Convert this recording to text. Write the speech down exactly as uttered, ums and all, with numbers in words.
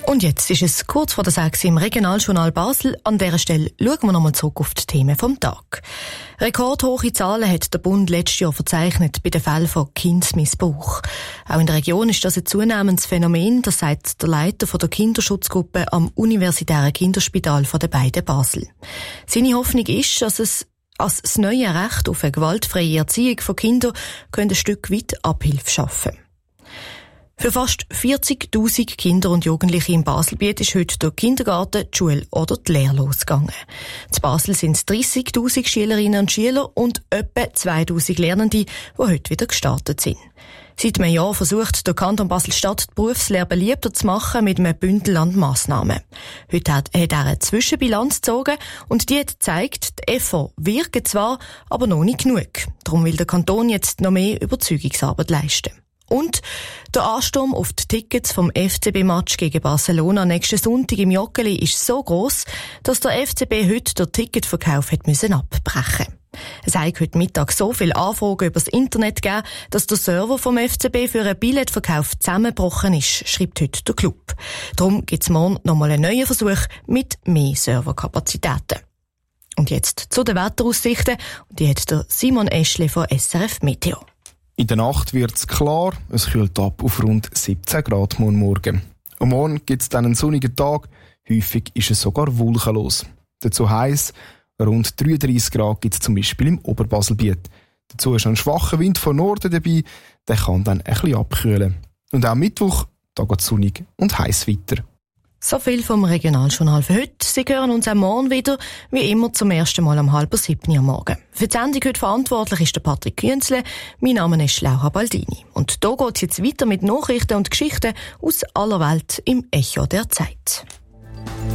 Und jetzt ist es kurz vor der sechs im Regionaljournal Basel. An dieser Stelle schauen wir nochmal zurück auf die Themen vom Tag. Rekordhohe Zahlen hat der Bund letztes Jahr verzeichnet bei den Fällen von Kindesmissbrauch. Auch in der Region ist das ein zunehmendes Phänomen, das sagt der Leiter von der Kinderschutzgruppe am Universitären Kinderspital von der beiden Basel. Seine Hoffnung ist, dass es als das neue Recht auf eine gewaltfreie Erziehung von Kindern ein Stück weit Abhilfe schaffen. Für fast vierzigtausend Kinder und Jugendliche im Baselbiet ist heute der Kindergarten, die Schule oder die Lehre losgegangen. In Basel sind es dreissigtausend Schülerinnen und Schüler und etwa zweitausend Lernende, die heute wieder gestartet sind. Seit einem Jahr versucht der Kanton Basel-Stadt, die Berufslehre beliebter zu machen mit einem Bündel an Massnahmen. Heute hat, hat er eine Zwischenbilanz gezogen und die hat gezeigt, die Efforts wirken zwar, aber noch nicht genug. Darum will der Kanton jetzt noch mehr Überzeugungsarbeit leisten. Und der Ansturm auf die Tickets vom F C B-Match gegen Barcelona nächsten Sonntag im Joggeli ist so gross, dass der F C B heute den Ticketverkauf hat müssen abbrechen. Es hat heute Mittag so viele Anfragen über das Internet gegeben, dass der Server vom F C B für einen Billetverkauf zusammengebrochen ist, schreibt heute der Club. Darum gibt es morgen nochmal einen neuen Versuch mit mehr Serverkapazitäten. Und jetzt zu den Wetteraussichten. Die hat der Simon Eschle von S R F Meteo. In der Nacht wird es klar, es kühlt ab auf rund siebzehn Grad morgen. Am Morgen gibt es dann einen sonnigen Tag, häufig ist es sogar wolkenlos. Dazu heiß, rund dreiunddreissig Grad gibt es zum Beispiel im Oberbaselbiet. Dazu ist ein schwacher Wind von Norden dabei, der kann dann ein bisschen abkühlen. Und auch Mittwoch, da geht es sonnig und heiß weiter. So viel vom Regionaljournal für heute. Sie hören uns auch morgen wieder, wie immer zum ersten Mal um halb sieben am Morgen. Für die Sendung heute verantwortlich ist der Patrick Künzle. Mein Name ist Laura Baldini. Und da geht es jetzt weiter mit Nachrichten und Geschichten aus aller Welt im Echo der Zeit.